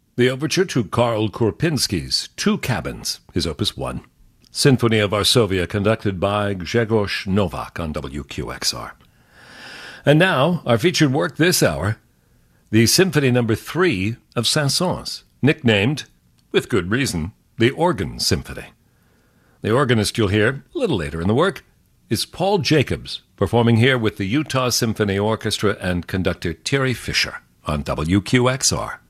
The overture to Karl Kurpinski's Two Cabins, his Opus 1. Symphony of Varsovia, conducted by Grzegorz Nowak on WQXR. And now, our featured work this hour, the Symphony No. 3 of Saint-Saëns, nicknamed, with good reason, the Organ Symphony. The organist you'll hear a little later in the work is Paul Jacobs, performing here with the Utah Symphony Orchestra and conductor Terry Fisher on WQXR.